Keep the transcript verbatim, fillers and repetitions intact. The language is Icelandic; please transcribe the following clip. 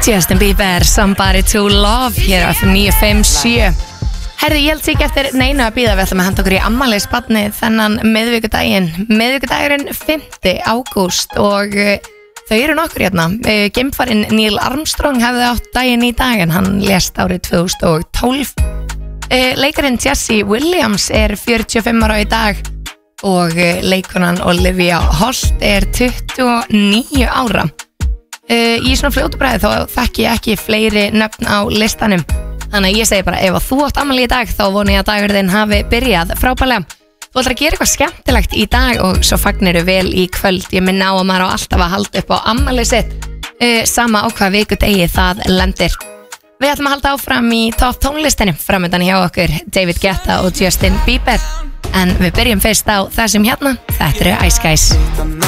Justin Bieber, Somebody to Love hér á F M níu fimm sjö. Herði, ég held sig ekki eftir neinu að bíða. Við ætlum að henda okkur í afmælisbarni þennan miðvikudaginn. Miðvikudagurinn fimmti ágúst og uh, þau eru nokkur hérna. Uh, Geimfarinn Neil Armstrong hefði átt daginn í dag en hann lést árið tvö þúsund og tólf. Uh, leikarinn Jesse Williams er fjörutíu og fimm ára í dag og uh, leikonan Olivia Holt er tuttugu og níu ára. Uh, í svona fljótubræði þá þekki ég ekki fleiri nöfn á listanum. Þannig að ég segi bara, ef að þú átt afmæli í dag þá voni ég að dagurinn þinn hafi byrjað frábærlega. Þú ætlar að gera eitthvað skemmtilegt í dag og svo fagniru vel í kvöld. Ég minna á að maður á alltaf að halda upp á afmælið sitt, uh, sama á hvað vikudegi það lendir. Við ætlum að halda áfram í topp tónlistinni. Framöndan hjá okkur David Guetta og Justin Bieber. En við byrjum fyrst á þessum hérna. Þetta eru Ice Guys.